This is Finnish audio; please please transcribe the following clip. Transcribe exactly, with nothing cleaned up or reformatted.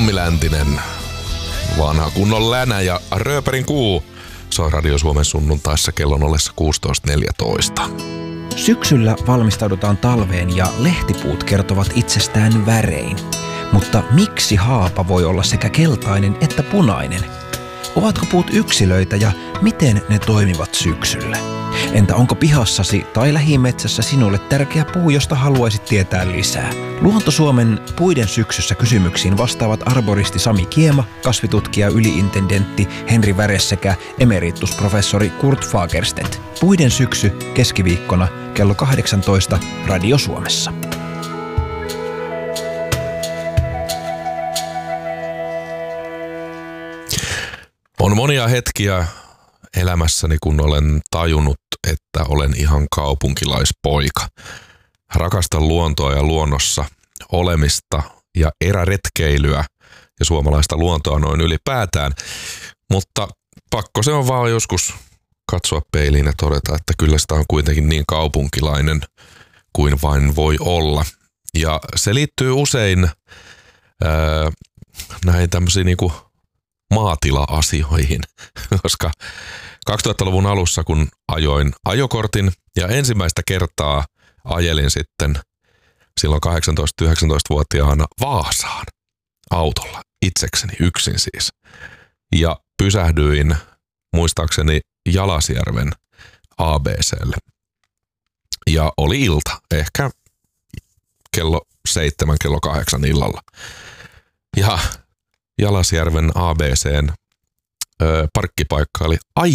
Tommi Läntinen, vanha kunnon länä ja Rööperin kuu soi Radio Suomen sunnuntaissa kellon ollessa kuusitoista neljätoista. Syksyllä valmistaudutaan talveen ja lehtipuut kertovat itsestään värein. Mutta miksi haapa voi olla sekä keltainen että punainen? Ovatko puut yksilöitä ja miten ne toimivat syksyllä? Entä onko pihassasi tai lähimetsässä sinulle tärkeä puu, josta haluaisit tietää lisää? Luonto Suomen Puiden syksyssä kysymyksiin vastaavat arboristi Sami Kiema, kasvitutkija yliintendentti Henri Väres sekä emeritusprofessori Kurt Fagerstedt. Puiden syksy keskiviikkona kello kahdeksantoista Radio Suomessa. On monia hetkiä elämässäni, kun olen tajunnut, että olen ihan kaupunkilaispoika. Rakastan luontoa ja luonnossa olemista ja eräretkeilyä ja suomalaista luontoa noin ylipäätään. Mutta pakko se on vaan joskus katsoa peiliin ja todeta, että kyllä sitä on kuitenkin niin kaupunkilainen kuin vain voi olla. Ja se liittyy usein ää, näihin tämmöisiin niinku maatila-asioihin, koska kaksituhattaluvun alussa, kun ajoin ajokortin ja ensimmäistä kertaa ajelin sitten silloin kahdeksantoista-yhdeksäntoista-vuotiaana Vaasaan autolla, itsekseni, yksin siis. Ja pysähdyin muistaakseni Jalasjärven A B C:lle. Ja oli ilta, ehkä kello seitsemän, kello kahdeksan illalla. Ja Jalasjärven A B C:n ö, parkkipaikka oli